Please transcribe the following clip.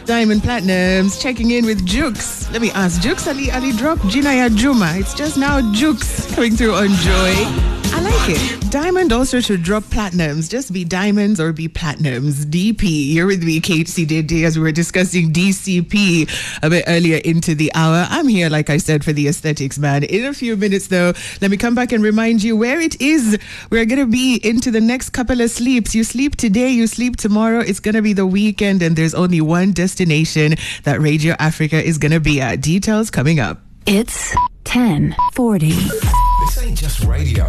Diamond Platinums checking in with Jukes. Let me ask, Jukes Ali drop Gina ya Juma. It's just now Jukes coming through on Joy. I like it. Diamond also should drop platinums. Just be diamonds or be platinums. DP. You're with me, Kate CDD, as we were discussing DCP a bit earlier into the hour. I'm here, like I said, for the aesthetics, man. In a few minutes, though, let me come back and remind you where it is. We're going to be into the next couple of sleeps. You sleep today, you sleep tomorrow. It's going to be the weekend, and there's only one destination that Radio Africa is going to be at. Details coming up. It's 10:40. This ain't just radio.